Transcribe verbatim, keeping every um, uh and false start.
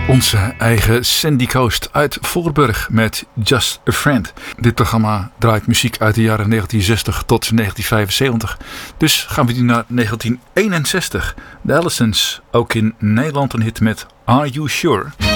Onze eigen Sandy Coast uit Voorburg met Just a Friend. Dit programma draait muziek uit de jaren negentien zestig tot negentien vijfenzeventig. Dus gaan we nu naar negentien eenenzestig. De Allisons, ook in Nederland een hit met Are You Sure?